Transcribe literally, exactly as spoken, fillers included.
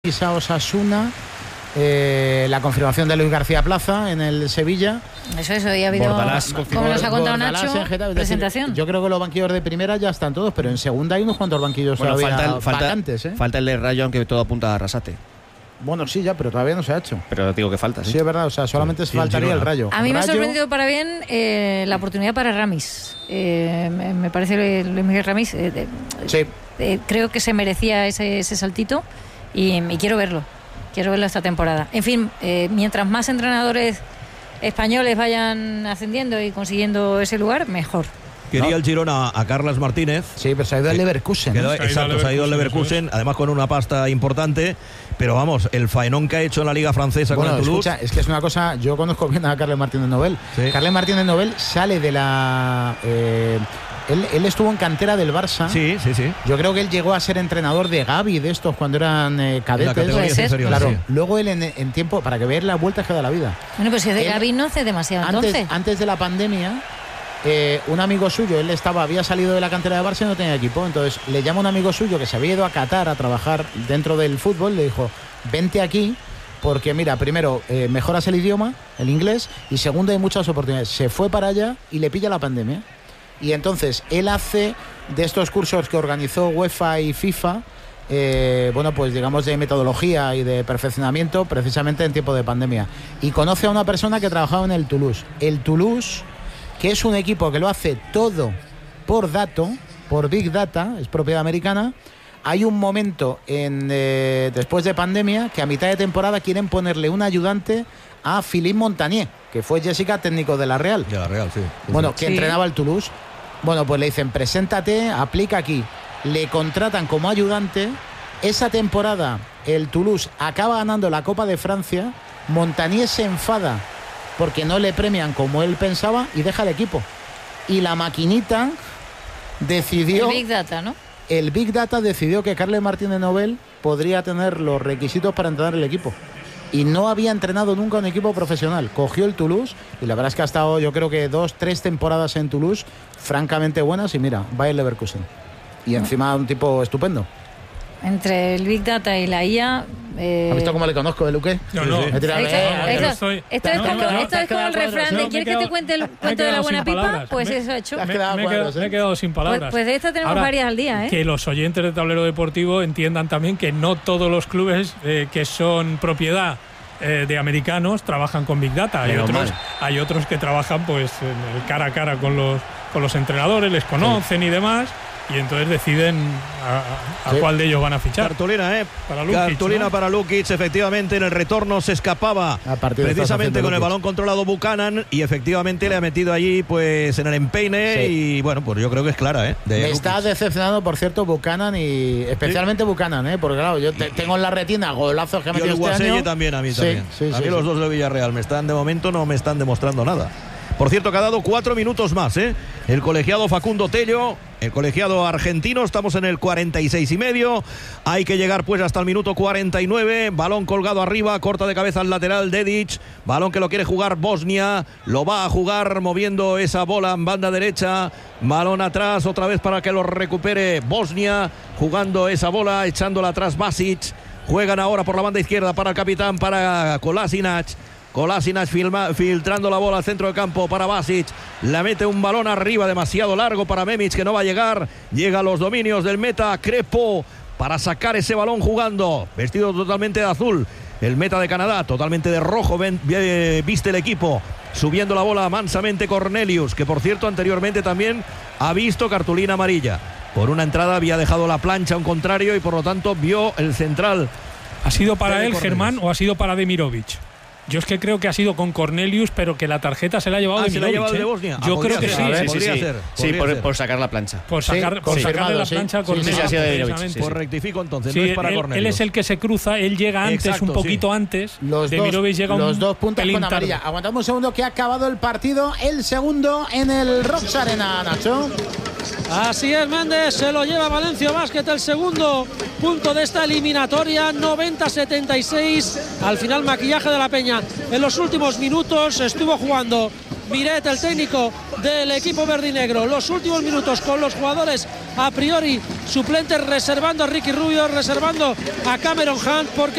Isa Osasuna, eh, la confirmación de Luis García Plaza en el Sevilla. Eso, eso, ya ha habido, Bordalás, como nos ha contado Bordalás, Nacho, Getafe, presentación. Decir, yo creo que los banquillos de primera ya están todos, pero en segunda hay unos cuantos banquillos bueno, todavía falta el, falta, vacantes, ¿eh? Falta el de Rayo, aunque todo apunta a Arrasate. Bueno, sí, ya, pero todavía no se ha hecho. Pero digo que falta, ¿sí? Sí, es verdad, o sea, solamente sí, faltaría el el Rayo. A mí Rayo, me ha sorprendido para bien eh, la oportunidad para Ramis. Eh, me, me parece Luis Miguel Ramis. Eh, eh, sí. eh, creo que se merecía ese, ese saltito y, y quiero verlo. Quiero verlo esta temporada. En fin, eh, mientras más entrenadores españoles vayan ascendiendo y consiguiendo ese lugar, mejor. Quería ¿no? el Girona a Carles Martínez. Sí, pero se ha ido al Leverkusen. Quedó, ¿no? exacto, se ha ido al Leverkusen, además con una pasta importante. Pero vamos, el faenón que ha hecho en la Liga Francesa bueno, con el Toulouse. Escucha, es que es una cosa, yo conozco bien a Carles Martínez Nobel. Sí. Carles Martínez Nobel sale de la... Eh, Él, él estuvo en cantera del Barça. Sí, sí, sí. Yo creo que él llegó a ser entrenador de Gavi, de estos, cuando eran eh, cadetes. Puede ser. Claro. Sí. Luego él en, en tiempo, para que veáis las vueltas que da la vida. Bueno, pues si es de él, Gavi no hace demasiado antes, entonces. Antes de la pandemia, eh, un amigo suyo, él estaba, había salido de la cantera de Barça y no tenía equipo. Entonces le llama un amigo suyo que se había ido a Qatar a trabajar dentro del fútbol. Le dijo, vente aquí. Porque mira, primero, eh, mejoras el idioma, el inglés, y segundo, hay muchas oportunidades. Se fue para allá y le pilla la pandemia. Y entonces él hace de estos cursos que organizó UEFA y FIFA, eh, bueno, pues digamos de metodología y de perfeccionamiento precisamente en tiempo de pandemia. Y conoce a una persona que trabajaba en el Toulouse. El Toulouse, que es un equipo que lo hace todo por dato, por Big Data, es propiedad americana. Hay un momento en eh, después de pandemia que a mitad de temporada quieren ponerle un ayudante a Philippe Montagnier, que fue Jessica técnico de la Real. De la Real, sí. Bueno, que sí. entrenaba el Toulouse. Bueno, pues le dicen, preséntate, aplica aquí. Le contratan como ayudante. Esa temporada el Toulouse acaba ganando la Copa de Francia. Montagnier se enfada porque no le premian como él pensaba y deja el equipo. Y la maquinita decidió... El Big Data, ¿no? El Big Data decidió que Carles Martínez Nobel podría tener los requisitos para entrenar el equipo. Y no había entrenado nunca un equipo profesional. Cogió el Toulouse y la verdad es que ha estado, yo creo que dos, tres temporadas en Toulouse francamente buenas y mira, va el Leverkusen. Y encima un tipo estupendo. Entre el Big Data y la I A... Eh... ¿Has visto cómo le conozco, de Luque? No, no. Sí, sí. Esto, Eh, esto, esto, esto, esto es como, esto es como el refrán de ¿quieres que te cuente el cuento de la buena pipa? Pues me, eso he hecho. Me, me, he quedado, me he quedado sin palabras. Pues, pues de esto tenemos Ahora, varias al día, ¿eh? Que los oyentes de Tablero Deportivo entiendan también que no todos los clubes eh, que son propiedad eh, de americanos trabajan con Big Data. Hay otros, hay otros que trabajan pues en el cara a cara con los, con los entrenadores, les conocen sí. y demás. Y entonces deciden a, a sí. cuál de ellos van a fichar. Cartulina, ¿eh? Para Lukic, Cartulina ¿no? para Lukic, efectivamente, en el retorno se escapaba precisamente con el balón controlado Buchanan y efectivamente le ha metido allí pues en el empeine sí. y bueno, pues yo creo que es clara, ¿eh? De Me Lukic. está decepcionando, por cierto, Buchanan y especialmente ¿Sí? Buchanan, ¿eh? Porque claro, yo te, tengo en la retina golazos que ha metido este año. También a mí también. Sí, sí, a mí sí, los sí. dos de Villarreal me están, de momento no me están demostrando nada. Por cierto, que ha dado cuatro minutos más, ¿eh? El colegiado Facundo Tello, el colegiado argentino, estamos en el cuarenta y seis y medio. Hay que llegar pues hasta el minuto cuarenta y nueve. Balón colgado arriba, corta de cabeza al lateral Dedic. Balón que lo quiere jugar Bosnia. Lo va a jugar moviendo esa bola en banda derecha. Balón atrás, otra vez para que lo recupere Bosnia. Jugando esa bola, echándola atrás Basic. Juegan ahora por la banda izquierda para el capitán, para Kolasinac. Kolasinac filma, filtrando la bola al centro de campo para Basic. La mete un balón arriba demasiado largo para Memic, que no va a llegar. Llega a los dominios del meta Crepo para sacar ese balón jugando. Vestido totalmente de azul. El meta de Canadá, totalmente de rojo, ven, viste el equipo. Subiendo la bola mansamente Cornelius, que por cierto anteriormente también ha visto cartulina amarilla. Por una entrada había dejado la plancha a un contrario y por lo tanto vio el central. ¿Ha sido para él, Cornelius. Germán, o ha sido para Demirovic? Yo es que creo que ha sido con Cornelius, pero que la tarjeta se la ha llevado ah, de ¿se la ha llevado ¿eh? de Bosnia? Yo ah, creo que ser. sí. A ver, sí, podría sí, ser. sí, podría por, ser. por sacar la plancha. Por, sacar, sí, por sacarle la sí. plancha a Cornelius. Sí, sí, sí, precisamente. sí, sí. Pues rectifico entonces, Sí, no es para él, Cornelius. él es el que se cruza, él llega antes, Exacto, un poquito sí. antes. Los Demirovic dos, llega los un dos puntos pelín con amarilla. tarde. Aguantamos un segundo que ha acabado el partido. El segundo en el Rox Arena, Nacho. Así es, Méndez, se lo lleva Valencia Basket, el segundo punto de esta eliminatoria, noventa a setenta y seis. Al final, maquillaje de la Peña. En los últimos minutos estuvo jugando Miret, el técnico del equipo verdinegro. Los últimos minutos con los jugadores a priori suplentes, reservando a Ricky Rubio, reservando a Cameron Hunt, porque